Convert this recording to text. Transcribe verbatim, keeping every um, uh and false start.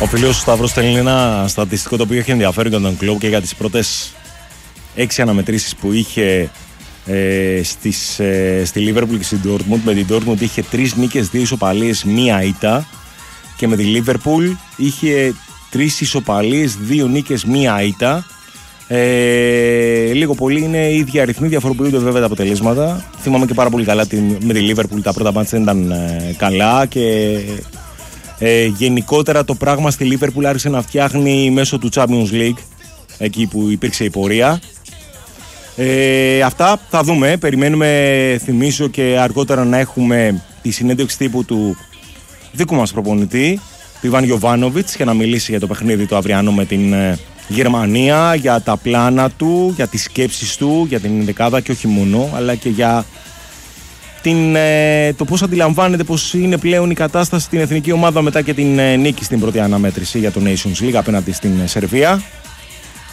Ο φίλος Σταύρος στέλνει ένα στατιστικό το οποίο έχει ενδιαφέρον για τον κλουμπ και για τις πρώτες έξι αναμετρήσεις που είχε ε, στις, ε, στη Λίβερπουλ και στην Ντόρτμουντ. Με την Ντόρτμουντ είχε τρεις νίκες, δύο ισοπαλίες, μία ήττα, και με τη Λίβερπουλ είχε τρεις ισοπαλίες, δύο νίκες, μία ήττα. Ε, λίγο πολύ είναι οι ίδιοι αριθμοί, διαφοροποιούνται βέβαια τα αποτελέσματα. Θυμάμαι και πάρα πολύ καλά την, με τη Λίβερπουλ τα πρώτα μάτια δεν ήταν ε, καλά και ε, γενικότερα το πράγμα στη Λίβερπουλ άρχισε να φτιάχνει μέσω του Champions League, εκεί που υπήρξε η πορεία. Ε, αυτά θα δούμε. Περιμένουμε, θυμίζω, και αργότερα να έχουμε τη συνέντευξη τύπου του δικού μας προπονητή, του Ιβάν Γιοβάνοβιτς, και να μιλήσει για το παιχνίδι του αυριανό με την ε, Γερμανία, για τα πλάνα του, για τις σκέψεις του, για την δεκάδα και όχι μόνο, αλλά και για την, ε, το πώς αντιλαμβάνεται πως είναι πλέον η κατάσταση στην εθνική ομάδα μετά και την ε, νίκη στην πρώτη αναμέτρηση για το Nations League απέναντι στην ε, Σερβία.